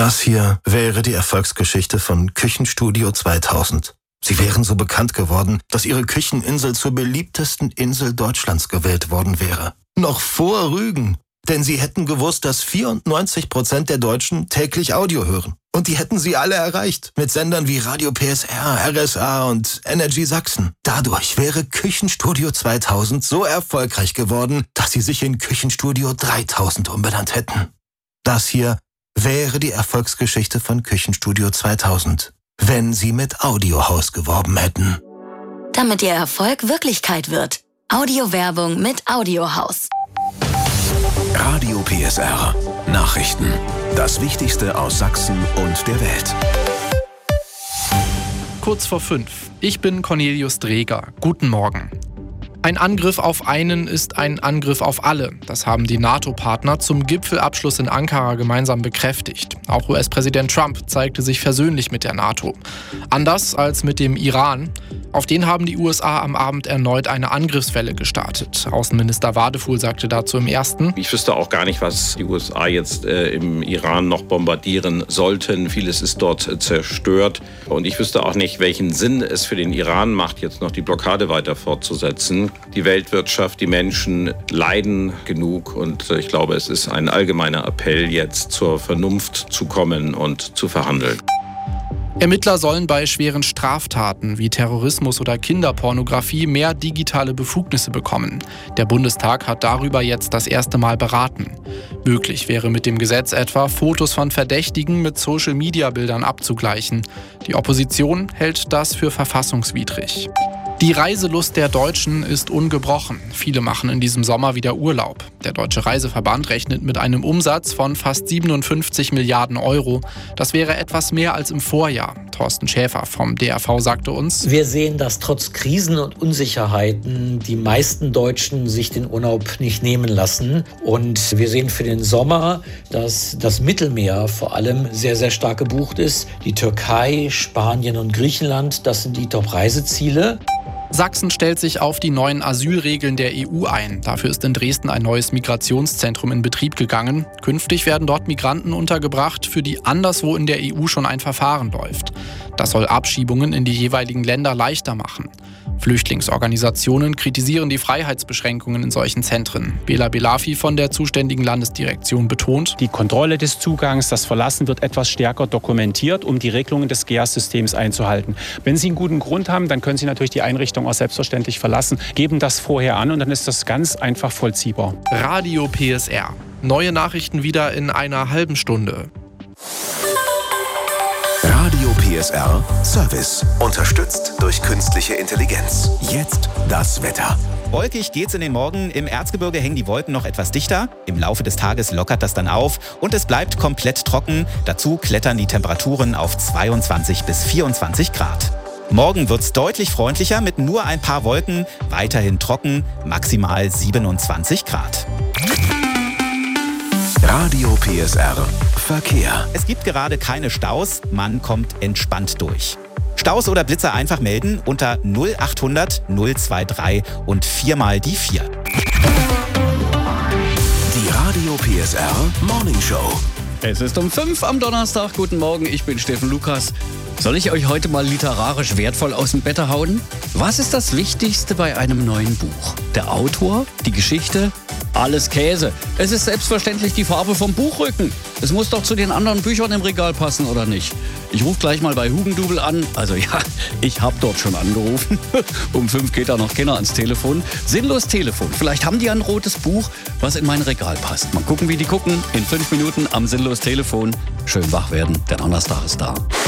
Das hier wäre die Erfolgsgeschichte von Küchenstudio 2000. Sie wären so bekannt geworden, dass ihre Kücheninsel zur beliebtesten Insel Deutschlands gewählt worden wäre. Noch vor Rügen. Denn sie hätten gewusst, dass 94% der Deutschen täglich Audio hören. Und die hätten sie alle erreicht. Mit Sendern wie Radio PSR, RSA und Energy Sachsen. Dadurch wäre Küchenstudio 2000 so erfolgreich geworden, dass sie sich in Küchenstudio 3000 umbenannt hätten. Das hier wäre die Erfolgsgeschichte von Küchenstudio 2000, wenn sie mit Audiohaus geworben hätten. Damit ihr Erfolg Wirklichkeit wird. Audiowerbung mit Audiohaus. Radio PSR. Nachrichten. Das Wichtigste aus Sachsen und der Welt. Kurz vor 5. Ich bin Cornelius Dreger. Guten Morgen. Ein Angriff auf einen ist ein Angriff auf alle. Das haben die NATO-Partner zum Gipfelabschluss in Ankara gemeinsam bekräftigt. Auch US-Präsident Trump zeigte sich versöhnlich mit der NATO. Anders als mit dem Iran. Auf den haben die USA am Abend erneut eine Angriffswelle gestartet. Außenminister Wadefuhl sagte dazu im Ersten: Ich wüsste auch gar nicht, was die USA jetzt im Iran noch bombardieren sollten. Vieles ist dort zerstört. Und ich wüsste auch nicht, welchen Sinn es für den Iran macht, jetzt noch die Blockade weiter fortzusetzen. Die Weltwirtschaft, die Menschen leiden genug. Und ich glaube, es ist ein allgemeiner Appell, jetzt zur Vernunft zu kommen und zu verhandeln. Ermittler sollen bei schweren Straftaten wie Terrorismus oder Kinderpornografie mehr digitale Befugnisse bekommen. Der Bundestag hat darüber jetzt das erste Mal beraten. Möglich wäre mit dem Gesetz etwa, Fotos von Verdächtigen mit Social-Media-Bildern abzugleichen. Die Opposition hält das für verfassungswidrig. Die Reiselust der Deutschen ist ungebrochen. Viele machen in diesem Sommer wieder Urlaub. Der Deutsche Reiseverband rechnet mit einem Umsatz von fast 57 Milliarden Euro. Das wäre etwas mehr als im Vorjahr. Thorsten Schäfer vom DRV sagte uns: Wir sehen, dass trotz Krisen und Unsicherheiten die meisten Deutschen sich den Urlaub nicht nehmen lassen. Und wir sehen für den Sommer, dass das Mittelmeer vor allem sehr, sehr stark gebucht ist. Die Türkei, Spanien und Griechenland, das sind die Top-Reiseziele. Sachsen stellt sich auf die neuen Asylregeln der EU ein. Dafür ist in Dresden ein neues Migrationszentrum in Betrieb gegangen. Künftig werden dort Migranten untergebracht, für die anderswo in der EU schon ein Verfahren läuft. Das soll Abschiebungen in die jeweiligen Länder leichter machen. Flüchtlingsorganisationen kritisieren die Freiheitsbeschränkungen in solchen Zentren. Bela Belafi von der zuständigen Landesdirektion betont: Die Kontrolle des Zugangs, das Verlassen wird etwas stärker dokumentiert, um die Regelungen des GEAS-Systems einzuhalten. Wenn Sie einen guten Grund haben, dann können Sie natürlich die Einrichtung auch selbstverständlich verlassen, geben das vorher an und dann ist das ganz einfach vollziehbar. Radio PSR. Neue Nachrichten wieder in einer halben Stunde. Radio PSR Service. Unterstützt durch künstliche Intelligenz. Jetzt das Wetter. Wolkig geht's in den Morgen. Im Erzgebirge hängen die Wolken noch etwas dichter. Im Laufe des Tages lockert das dann auf und es bleibt komplett trocken. Dazu klettern die Temperaturen auf 22 bis 24 Grad. Morgen wird's deutlich freundlicher mit nur ein paar Wolken. Weiterhin trocken, maximal 27 Grad. Radio PSR Verkehr. Es gibt gerade keine Staus, man kommt entspannt durch. Staus oder Blitzer einfach melden unter 0800 023 und 4 mal die 4. Die Radio PSR Morning Show. Es ist um 5 am Donnerstag. Guten Morgen, ich bin Steffen Lukas. Soll ich euch heute mal literarisch wertvoll aus dem Bett hauen? Was ist das Wichtigste bei einem neuen Buch? Der Autor? Die Geschichte? Alles Käse. Es ist selbstverständlich die Farbe vom Buchrücken. Es muss doch zu den anderen Büchern im Regal passen, oder nicht? Ich rufe gleich mal bei Hugendubel an. Also ja, ich habe dort schon angerufen. Um 5 geht da noch keiner ans Telefon. Sinnlos Telefon. Vielleicht haben die ein rotes Buch, was in mein Regal passt. Mal gucken, wie die gucken. In 5 Minuten am Sinnlos Telefon. Schön wach werden, der Donnerstag ist da.